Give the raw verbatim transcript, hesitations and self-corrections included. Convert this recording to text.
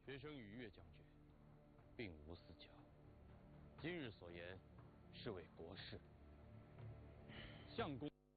学生与岳将军并无私交，今日所言是为国事。相公。